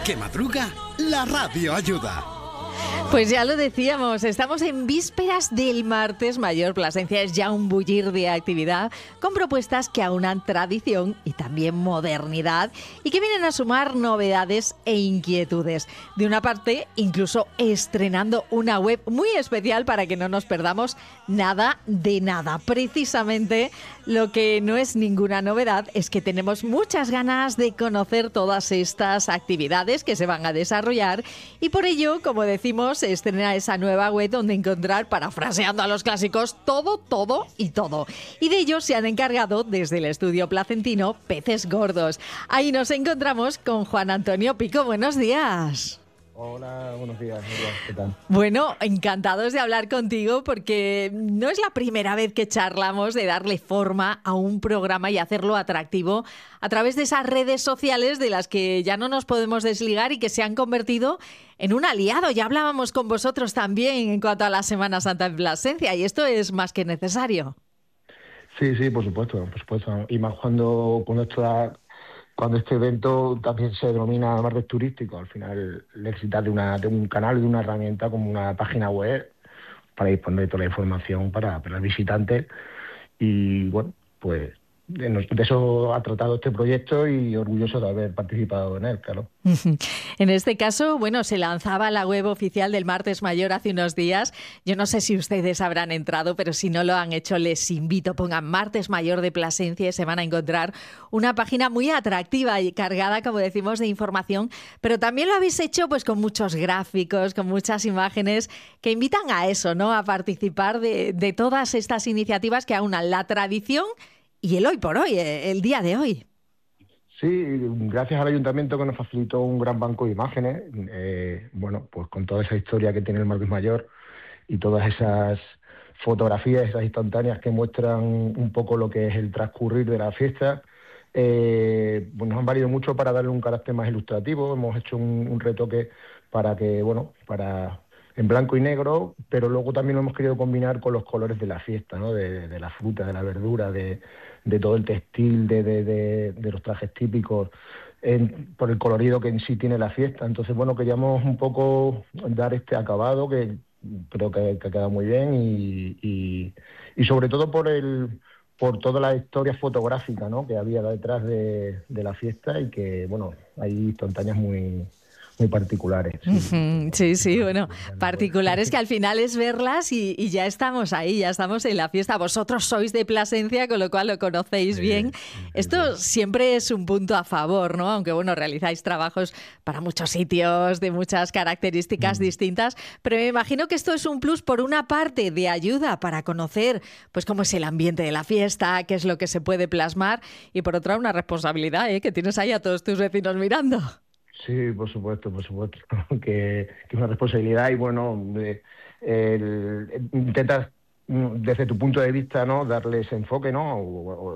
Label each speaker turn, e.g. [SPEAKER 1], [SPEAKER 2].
[SPEAKER 1] Que madruga, la radio ayuda.
[SPEAKER 2] Pues ya lo decíamos, estamos en vísperas del Martes Mayor. Plasencia es ya un bullir de actividad con propuestas que aunan tradición y también modernidad y que vienen a sumar novedades e inquietudes. De una parte, incluso estrenando una web muy especial para que no nos perdamos nada de nada. Precisamente lo que no es ninguna novedad es que tenemos muchas ganas de conocer todas estas actividades que se van a desarrollar y por ello, como decimos, se estrena esa nueva web donde encontrar, parafraseando a los clásicos, todo, todo y todo. Y de ello se han encargado desde el estudio placentino Peces Gordos. Ahí nos encontramos con Juan Antonio Pico. Buenos días.
[SPEAKER 3] Hola, buenos días, Nuria. ¿Qué tal?
[SPEAKER 2] Bueno, encantados de hablar contigo porque no es la primera vez que charlamos de darle forma a un programa y hacerlo atractivo a través de esas redes sociales de las que ya no nos podemos desligar y que se han convertido en un aliado. Ya hablábamos con vosotros también en cuanto a la Semana Santa en Plasencia y esto es más que necesario.
[SPEAKER 3] Sí, por supuesto. Y más cuando este evento también se denomina martes turístico. Al final necesitas de un canal y de una herramienta como una página web para disponer de toda la información para el visitante. Y bueno, pues de eso ha tratado este proyecto y orgulloso de haber participado en él, claro.
[SPEAKER 2] En este caso, bueno, se lanzaba la web oficial del Martes Mayor hace unos días. Yo no sé si ustedes habrán entrado, pero si no lo han hecho, les invito. Pongan Martes Mayor de Plasencia y se van a encontrar una página muy atractiva y cargada, como decimos, de información. Pero también lo habéis hecho pues con muchos gráficos, con muchas imágenes que invitan a eso, ¿no? A participar de todas estas iniciativas que aunan la tradición y el hoy por hoy, el día de hoy.
[SPEAKER 3] Sí, gracias al ayuntamiento que nos facilitó un gran banco de imágenes, bueno, pues con toda esa historia que tiene el Martes Mayor y todas esas fotografías, esas instantáneas que muestran un poco lo que es el transcurrir de la fiesta, pues nos han valido mucho para darle un carácter más ilustrativo. Hemos hecho un retoque para en blanco y negro, pero luego también lo hemos querido combinar con los colores de la fiesta, ¿no? De la fruta, de la verdura, de todo el textil, de los trajes típicos, por el colorido que en sí tiene la fiesta. Entonces, bueno, queríamos un poco dar este acabado que creo que ha quedado muy bien y sobre todo por toda la historia fotográfica, ¿no? Que había detrás de la fiesta y que, bueno, hay instantáneas muy particulares.
[SPEAKER 2] Sí, bueno, particulares que al final es verlas y ya estamos ahí, ya estamos en la fiesta. Vosotros sois de Plasencia, con lo cual lo conocéis bien. Esto siempre es un punto a favor, ¿no? Aunque, bueno, realizáis trabajos para muchos sitios, de muchas características distintas, pero me imagino que esto es un plus, por una parte, de ayuda para conocer pues cómo es el ambiente de la fiesta, qué es lo que se puede plasmar, y por otra, una responsabilidad, que tienes ahí a todos tus vecinos mirando.
[SPEAKER 3] Sí, por supuesto, que es una responsabilidad y bueno, intentas desde tu punto de vista, ¿no? Darle ese enfoque, ¿no?